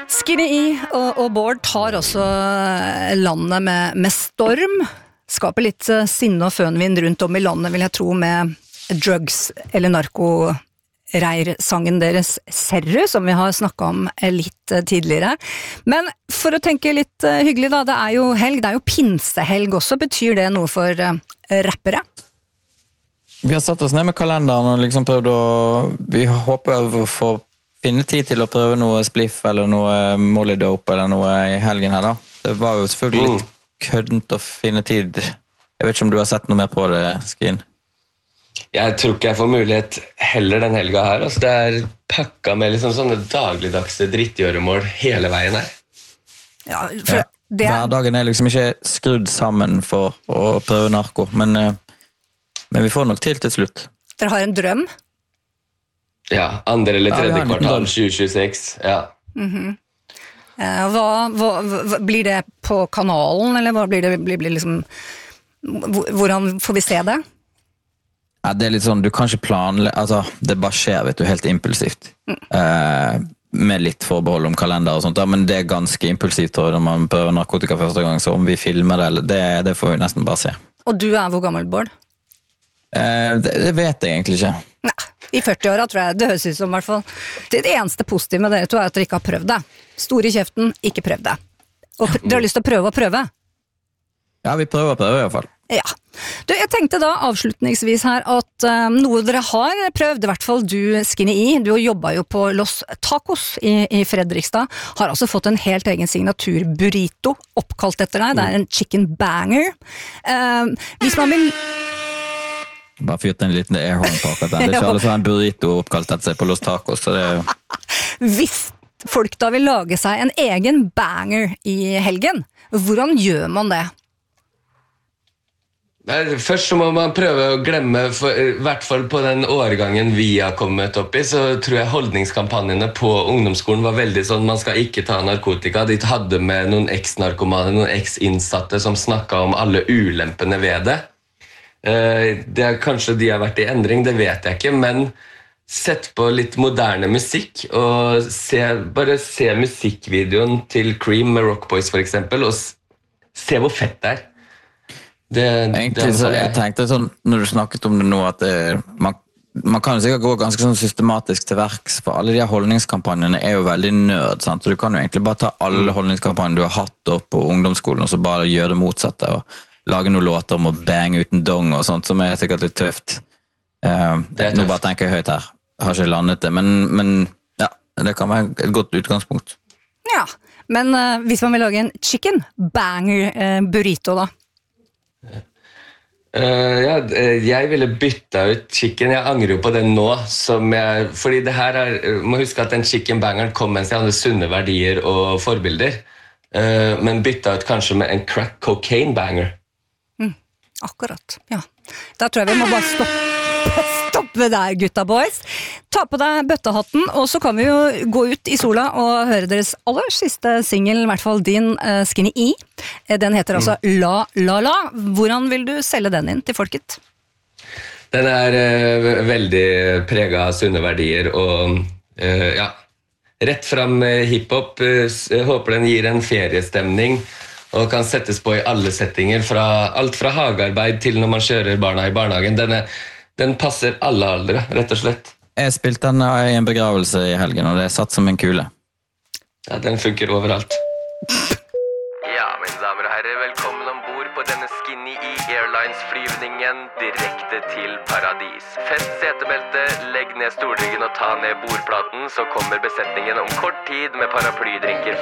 Skinny E og Bård tar også landet med storm, skaper litt sinne og fønvind rundt om i landet, vil jeg tro, med drugs eller narkoreir-sangen deres Serru, som vi har snakket om litt tidligere. Men for å tenke litt hyggelig da, det jo helg, det jo pinsehelg også. Betyr det noe for rappere? Vi har satt oss ned med kalenderen og liksom prøvd å... Vi håper å få finne tid til å prøve noe spliff eller noe Molly Dope eller noe i helgen her da. Det var jo selvfølgelig litt køddent å finne tid. Jeg vet ikke om du har sett noe mer på det, Skin? Jeg tror ikke jeg får mulighet heller den helga her. Altså, det pakket med liksom sånne dagligdagse drittgjøremål hele veien her. Ja, for det... Hverdagen liksom ikke skrudd sammen for å prøve narko, men vi får nok til slutt. Dere har en drøm? Ja, andre eller tredje kvartal 2026, ja. Hva blir det på kanalen, eller hva blir det liksom, hvordan får vi se det? Ja, det litt sånn, du kan ikke planlegge, altså, det bare skjer, vet du, helt impulsivt. Med litt forbehold om kalender og sånt, men det ganske impulsivt, tror jeg, når man prøver narkotika første gang, så om vi filmer det, det får vi nesten bare se. Og du hvor gammel, Bård? Det vet jeg egentlig ikke. Nei, i 40-åra tror jeg, det høres ut som I hvert fall. Det eneste positive med dere to at dere ikke har prøvd det. Stor I kjeften, ikke prøvd det. Og dere har lyst til å prøve? Ja, vi prøver I hvert fall. Ja. Du, jeg tenkte da avslutningsvis her at noe dere har prøvd, I hvert fall du, Skinny E, du jobbet jo på Los Tacos I Fredrikstad, har altså fått en helt egen signatur burrito oppkalt etter deg, det en chicken banger. Hvis man vil... Bare fyrt en liten airhorn på akkurat den. Det ikke alle som har en burrito oppkalt etter seg på Los Tacos, så det Hvis folk da vil lage seg en egen banger I helgen, hvordan gjør man det? Først så må man prøve å glemme, I hvert fall på den årgangen vi har kommet opp I, så tror jeg holdningskampanjene på ungdomsskolen var veldig sånn, man skal ikke ta narkotika. De hadde med noen eks-narkomane, noen eks-innsatte som snakket om alle ulempene ved det. Det kanskje de har vært I endring, det vet jeg ikke, men sett på litt moderne musikk og bare se musikkvideoen til Cream med Rock Boys for eksempel, og se hvor fett det Egentlig så jeg tenkte sånn, når du snakket om det nå, at man kan jo sikkert gå ganske sånn systematisk til verks, for alle de holdningskampanjene jo veldig nerd, sant? Så du kan jo egentlig bare ta alle holdningskampanjene du har hatt opp på ungdomsskolen, og så bare gjøre det motsatte, og lage noen låter om å bange uten dong og sånt, som sikkert litt tøft. Nå bare tenker jeg høyt her. Jeg har ikke landet det, men ja, det kan være et godt utgangspunkt. Ja, men hvis man vil lage en chicken banger burrito da? Ja, jeg ville bytte ut chicken. Jeg angrer jo på det nå, fordi det her må huske at den chicken bangeren kom mens jeg hadde sunne verdier og forbilder, men bytte ut kanskje med en crack cocaine banger. Akkurat, ja. Da tror jeg vi må bare stoppe der, gutta boys. Ta på deg bøttehatten, og så kan vi jo gå ut I sola og høre deres aller siste single, I hvert fall din Skinny E. Den heter altså La La La. Hvordan vil du selge den inn til folket? Den veldig preget av sunne verdier, og ja, rett frem hiphop. Håper den gir en feriestemning, og kan settes på I alle settinger, alt fra hagearbeid til når man kjører barna I barnehagen. Den passer alle aldre, rett og slett. Jeg spilte den I en begravelse I helgen, og det satt som en kule. Ja, den funker overalt. Ja, mine damer og herrer, velkommen ombord på denne Skinny E Airlines-flyvningen direkte til paradis. Fest setebelte, legg ned stolryggen og ta ned bordplaten, så kommer besetningen om kort tid med paraplydrinker